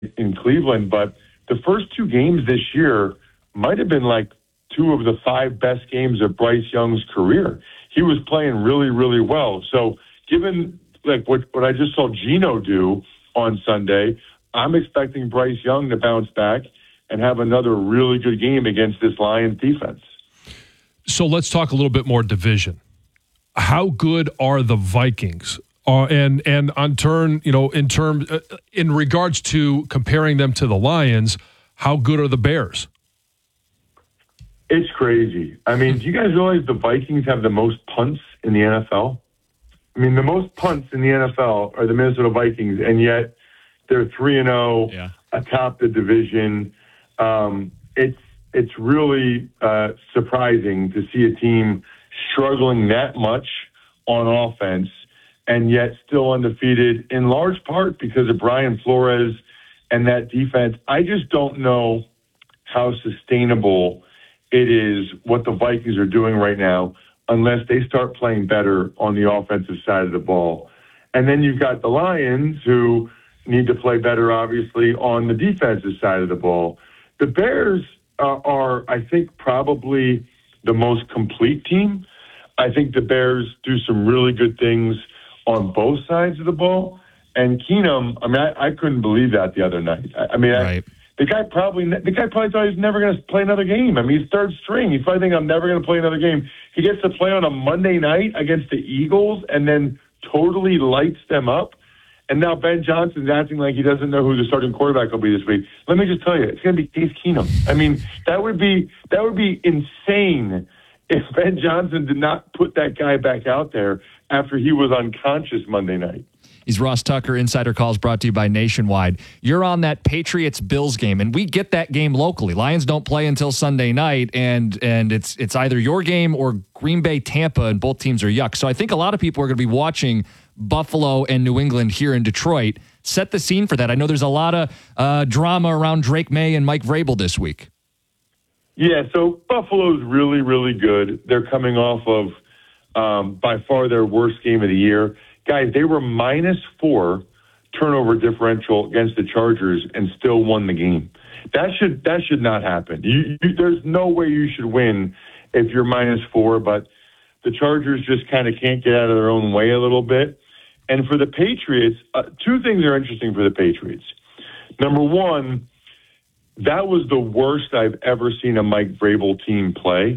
in Cleveland, but the first two games this year might have been like two of the five best games of Bryce Young's career. He was playing really, really well. So given like what I just saw Geno do on Sunday, I'm expecting Bryce Young to bounce back and have another really good game against this Lions defense. So let's talk a little bit more division. How good are the Vikings? And on turn, in regards to comparing them to the Lions, how good are the Bears? It's crazy. I mean, do you guys realize the Vikings have the most punts in the NFL? I mean, the most punts in the NFL are the Minnesota Vikings, and yet they're 3-0 atop the division. It's really surprising to see a team struggling that much on offense and yet still undefeated, in large part because of Brian Flores and that defense. I just don't know how sustainable it is what the Vikings are doing right now unless they start playing better on the offensive side of the ball. And then you've got the Lions, who need to play better, obviously, on the defensive side of the ball. The Bears are, I think, probably the most complete team. I think the Bears do some really good things on both sides of the ball. And Keenum, I mean, I couldn't believe that the other night. The guy probably thought he was never going to play another game. I mean, he's third string. He's probably thinking, I'm never going to play another game. He gets to play on a Monday night against the Eagles and then totally lights them up. And now Ben Johnson's acting like he doesn't know who the starting quarterback will be this week. Let me just tell you, it's going to be Case Keenum. I mean, that would be insane if Ben Johnson did not put that guy back out there after he was unconscious Monday night. He's Ross Tucker. Insider Calls brought to you by Nationwide. You're on that Patriots-Bills game, and we get that game locally. Lions don't play until Sunday night, and it's either your game or Green Bay-Tampa, and both teams are yuck. So I think a lot of people are going to be watching Buffalo and New England here in Detroit. Set the scene for that. I know there's a lot of drama around Drake May and Mike Vrabel this week. Yeah, so Buffalo's really, really good. They're coming off of by far their worst game of the year. Guys, they were -4 turnover differential against the Chargers and still won the game. That should not happen. There's no way you should win if you're -4, but the Chargers just kind of can't get out of their own way a little bit. And for the Patriots, two things are interesting for the Patriots. Number one, that was the worst I've ever seen a Mike Vrabel team play.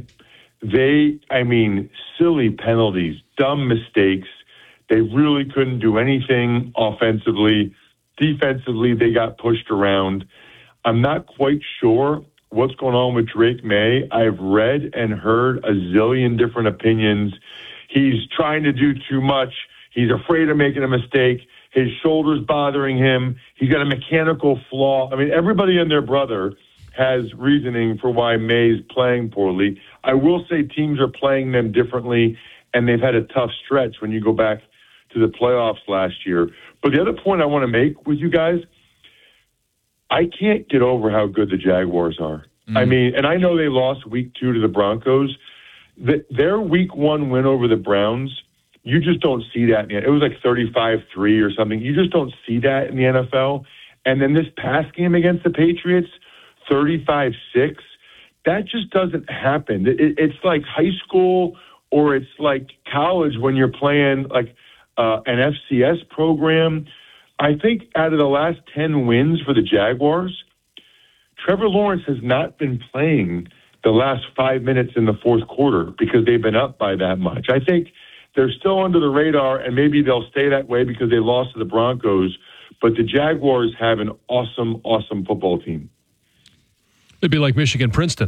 Silly penalties, dumb mistakes. They really couldn't do anything offensively. Defensively, they got pushed around. I'm not quite sure what's going on with Drake May. I've read and heard a zillion different opinions. He's trying to do too much. He's afraid of making a mistake. His shoulder's bothering him. He's got a mechanical flaw. I mean, everybody and their brother has reasoning for why May's playing poorly. I will say teams are playing them differently, and they've had a tough stretch when you go back to the playoffs last year. But the other point I want to make with you guys, I can't get over how good the Jaguars are. I mean, and I know they lost week 2 to the Broncos. Their week 1 win over the Browns, you just don't see that. It was like 35-3 or something. You just don't see that in the NFL. And then this past game against the Patriots, 35-6, that just doesn't happen. It's like high school or it's like college when you're playing like an FCS program. I think out of the last 10 wins for the Jaguars, Trevor Lawrence has not been playing the last 5 minutes in the fourth quarter because they've been up by that much. I think they're still under the radar, and maybe they'll stay that way because they lost to the Broncos. But the Jaguars have an awesome, awesome football team. It'd be like Michigan-Princeton.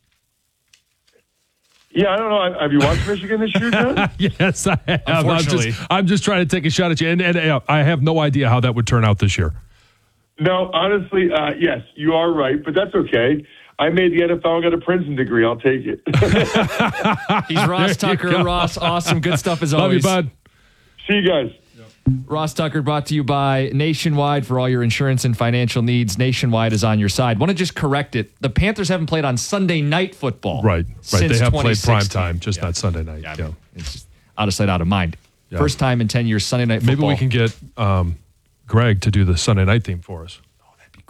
Yeah, I don't know. Have you watched Michigan this year, John? Yes, I have. I'm just trying to take a shot at you, and I have no idea how that would turn out this year. No, honestly, yes, you are right, but that's okay. I made the NFL, got a Princeton degree. I'll take it. He's Ross Tucker. Ross, awesome. Good stuff as always. Love you, bud. See you guys. Ross Tucker brought to you by Nationwide for all your insurance and financial needs. Nationwide is on your side. Want to just correct it. The Panthers haven't played on Sunday night football. Right. They have played prime time, just yeah. not Sunday night. Yeah, it's just out of sight, out of mind. Yeah. First time in 10 years, Sunday night football. Maybe we can get Greg to do the Sunday night theme for us.